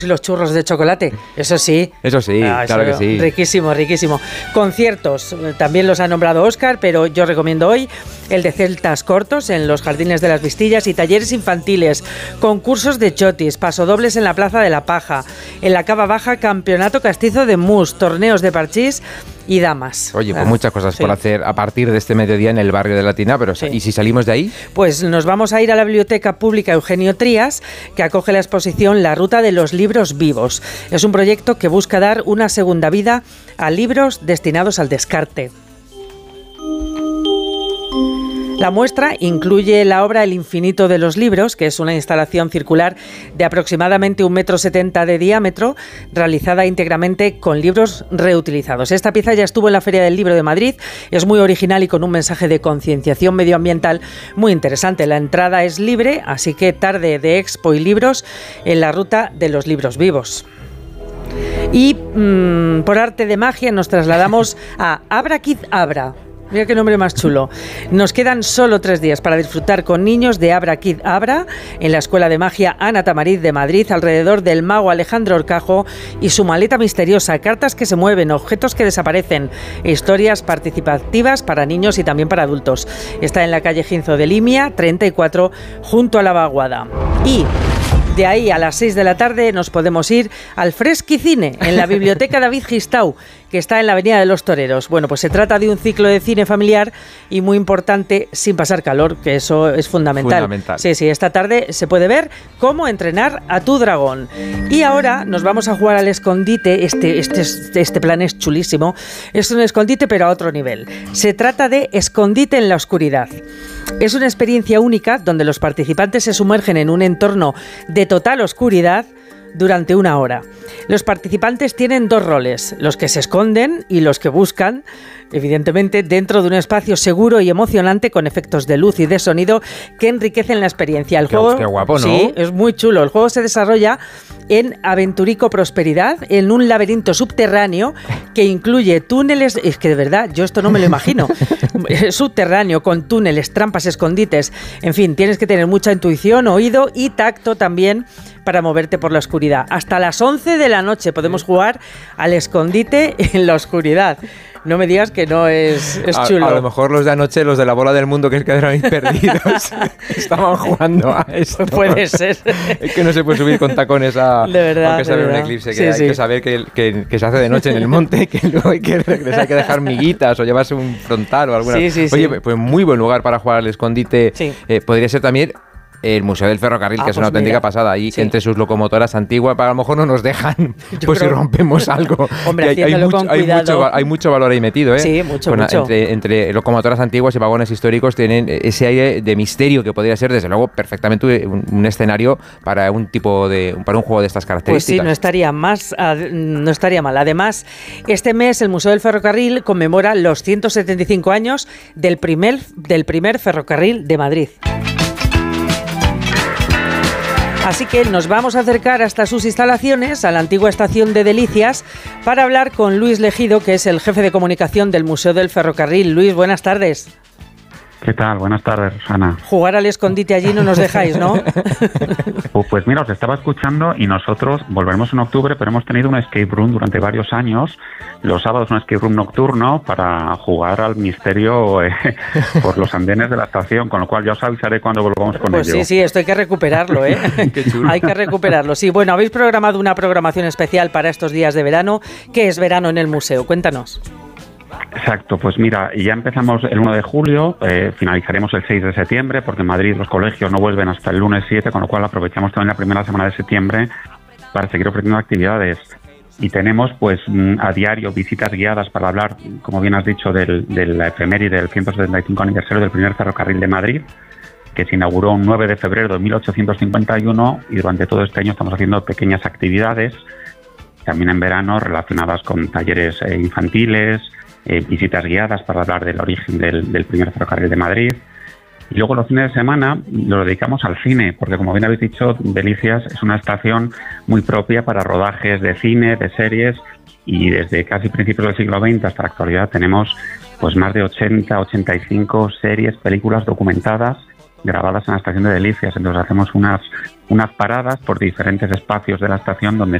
los churros de chocolate, eso sí. Eso sí, claro que sí. Riquísimo, riquísimo. Conciertos, también los ha nombrado Óscar, pero yo recomiendo hoy el de celtas cortos en los Jardines de las Vistillas y talleres infantiles, concursos de chotis, pasodobles en la Plaza de la Paja, en la Cava Baja, campeonato castizo de mus, torneos de parchís y damas. Oye, pues muchas cosas por hacer a partir de este mediodía en el barrio de Latina, pero ¿y si salimos de ahí? Pues nos vamos a ir a la Biblioteca Pública Eugenio Trías, que acoge la exposición La Ruta de los Libros Vivos. Es un proyecto que busca dar una segunda vida a libros destinados al descarte. La muestra incluye la obra El infinito de los libros, que es una instalación circular de aproximadamente 1,70 m de diámetro, realizada íntegramente con libros reutilizados. Esta pieza ya estuvo en la Feria del Libro de Madrid, es muy original y con un mensaje de concienciación medioambiental muy interesante. La entrada es libre, así que tarde de expo y libros en la Ruta de los Libros Vivos. Y por arte de magia nos trasladamos a Abra Kid Abra. Mira qué nombre más chulo. Nos quedan solo 3 días para disfrutar con niños de Abra Kid Abra en la Escuela de Magia Ana Tamariz de Madrid, alrededor del mago Alejandro Horcajo y su maleta misteriosa, cartas que se mueven, objetos que desaparecen, historias participativas para niños y también para adultos. Está en la calle Ginzo de Limia, 34, junto a la Vaguada. Y de ahí a las 6 de la tarde nos podemos ir al Fresquicine, en la Biblioteca David Gistau, que está en la Avenida de los Toreros. Bueno, pues se trata de un ciclo de cine familiar y muy importante, sin pasar calor, que eso es fundamental. Sí, esta tarde se puede ver Cómo entrenar a tu dragón. Y ahora nos vamos a jugar al escondite. Este plan es chulísimo. Es un escondite, pero a otro nivel. Se trata de Escondite en la oscuridad. Es una experiencia única donde los participantes se sumergen en un entorno de total oscuridad durante 1 hora. Los participantes tienen 2 roles, los que se esconden y los que buscan, evidentemente, dentro de un espacio seguro y emocionante con efectos de luz y de sonido que enriquecen la experiencia. El juego, qué guapo, ¿no? Sí, es muy chulo. El juego se desarrolla en Aventurico Prosperidad, en un laberinto subterráneo que incluye túneles. Es que de verdad, yo esto no me lo imagino. Subterráneo, con túneles, trampas, escondites. En fin, tienes que tener mucha intuición, oído y tacto también para moverte por la oscuridad. Hasta las 11 de la noche podemos jugar al escondite en la oscuridad. No me digas que no es chulo. A lo mejor los de anoche, los de la bola del mundo que quedaron ahí perdidos, estaban jugando a esto. Puede ser. Es que no se puede subir con tacones de verdad, aunque se ve un eclipse. Que hay que saber que se hace de noche en el monte, que luego hay que regresar, hay que dejar miguitas o llevarse un frontal o alguna. Oye, pues muy buen lugar para jugar al escondite. Sí. Podría ser también el Museo del Ferrocarril, que es una auténtica pasada. Ahí, entre sus locomotoras antiguas, a lo mejor no nos dejan, si rompemos algo. Hombre, hay mucho valor ahí metido, ¿eh? Sí, mucho. Entre locomotoras antiguas y vagones históricos tienen ese aire de misterio que podría ser, desde luego, perfectamente un escenario para un juego de estas características. Pues sí, no estaría mal. Además, este mes el Museo del Ferrocarril conmemora los 175 años del primer ferrocarril de Madrid. Así que nos vamos a acercar hasta sus instalaciones, a la antigua estación de Delicias, para hablar con Luis Legido, que es el jefe de comunicación del Museo del Ferrocarril. Luis, buenas tardes. ¿Qué tal? Buenas tardes, Rosana. Jugar al escondite allí no nos dejáis, ¿no? Pues mira, os estaba escuchando y nosotros volveremos en octubre, pero hemos tenido un escape room durante varios años. Los sábados un escape room nocturno para jugar al misterio por los andenes de la estación, con lo cual ya os avisaré cuando volvamos con ello. Pues sí, esto hay que recuperarlo, ¿eh? Qué chulo. Hay que recuperarlo. Sí, bueno, habéis programado una programación especial para estos días de verano. ¿Qué es verano en el museo? Cuéntanos. Exacto, pues mira, ya empezamos el 1 de julio, finalizaremos el 6 de septiembre, porque en Madrid los colegios no vuelven hasta el lunes 7, con lo cual aprovechamos también la primera semana de septiembre para seguir ofreciendo actividades. Y tenemos pues a diario visitas guiadas para hablar, como bien has dicho, de la efeméride del 175 aniversario del primer ferrocarril de Madrid, que se inauguró un 9 de febrero de 1851, y durante todo este año estamos haciendo pequeñas actividades, también en verano, relacionadas con talleres infantiles, visitas guiadas para hablar del origen del primer ferrocarril de Madrid. Y luego los fines de semana los dedicamos al cine, porque como bien habéis dicho, Delicias es una estación muy propia para rodajes de cine, de series, y desde casi principios del siglo XX hasta la actualidad tenemos pues más de 85 series, películas documentadas grabadas en la estación de Delicias. Entonces hacemos unas paradas por diferentes espacios de la estación donde